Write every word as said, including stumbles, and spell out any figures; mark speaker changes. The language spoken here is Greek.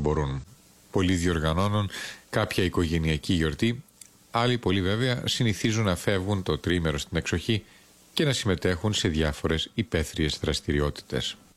Speaker 1: μπορούν. Πολλοί διοργανώνουν κάποια οικογενειακή γιορτή, άλλοι πολλοί βέβαια συνηθίζουν να φεύγουν το τρίμερο στην εξοχή και να συμμετέχουν σε διάφορες υπαίθριες δραστηριότητες.